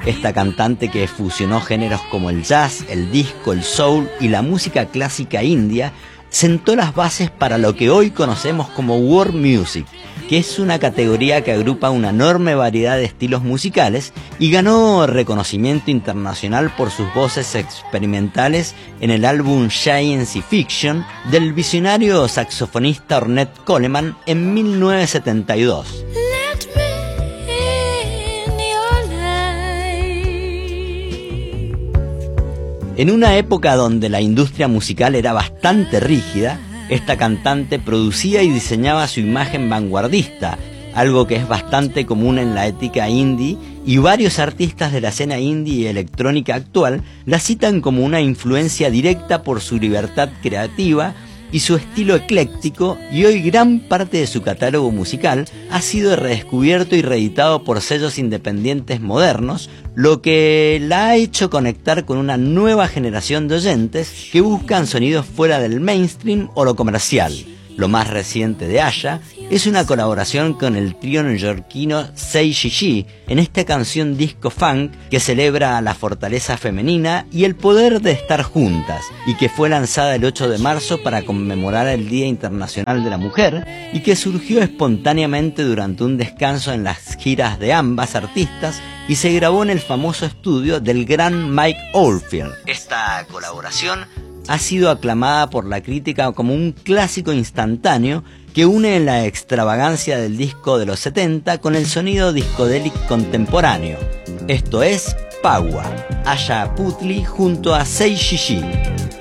Esta cantante que fusionó géneros como el jazz, el disco, el soul y la música clásica india, sentó las bases para lo que hoy conocemos como world music, que es una categoría que agrupa una enorme variedad de estilos musicales y ganó reconocimiento internacional por sus voces experimentales en el álbum Science Fiction del visionario saxofonista Ornette Coleman en 1972. En una época donde la industria musical era bastante rígida, esta cantante producía y diseñaba su imagen vanguardista, algo que es bastante común en la ética indie, y varios artistas de la escena indie y electrónica actual la citan como una influencia directa por su libertad creativa y su estilo ecléctico, y hoy gran parte de su catálogo musical ha sido redescubierto y reeditado por sellos independientes modernos, lo que la ha hecho conectar con una nueva generación de oyentes que buscan sonidos fuera del mainstream o lo comercial. Lo más reciente de Aya es una colaboración con el trío neoyorquino Say Gigi en esta canción disco funk que celebra la fortaleza femenina y el poder de estar juntas, y que fue lanzada el 8 de marzo para conmemorar el Día Internacional de la Mujer, y que surgió espontáneamente durante un descanso en las giras de ambas artistas y se grabó en el famoso estudio del gran Mike Oldfield. Esta colaboración ha sido aclamada por la crítica como un clásico instantáneo que une la extravagancia del disco de los 70 con el sonido discodélico contemporáneo. Esto es Paua, Aya Putli junto a Say Gigi.